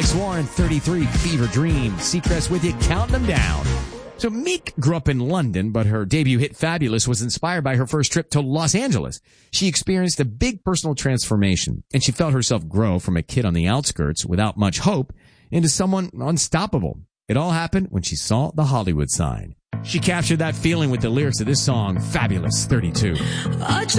Alex Warren, 33, Fever Dream. Seacrest with you, counting them down. So Meek grew up in London, but her debut hit Fabulous was inspired by her first trip to Los Angeles. She experienced a big personal transformation, and she felt herself grow from a kid on the outskirts without much hope into someone unstoppable. It all happened when she saw the Hollywood sign. She captured that feeling with the lyrics of this song, Fabulous 32.